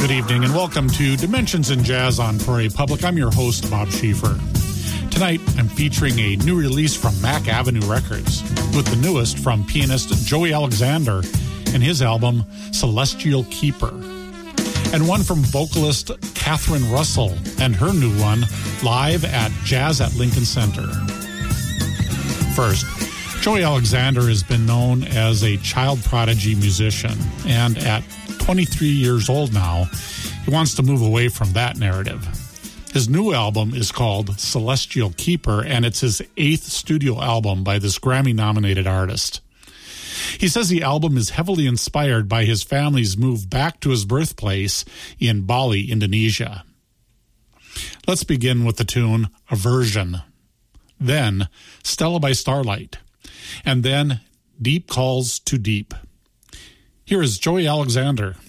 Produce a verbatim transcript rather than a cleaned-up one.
Good evening and welcome to Dimensions in Jazz on Prairie Public. I'm your host, Bob Schieffer. Tonight, I'm featuring a new release from Mack Avenue Records with the newest from pianist Joey Alexander and his album Celestial Keeper, and one from vocalist Catherine Russell and her new one, Live at Jazz at Lincoln Center. First, Joey Alexander has been known as a child prodigy musician, and at twenty-three years old now, he wants to move away from that narrative. His new album is called Celestial Keeper, and it's his eighth studio album by this Grammy-nominated artist. He says the album is heavily inspired by his family's move back to his birthplace in Bali, Indonesia. Let's begin with the tune Aversion, then Stella by Starlight, and then Deep Calls to Deep. Here is Joey Alexander.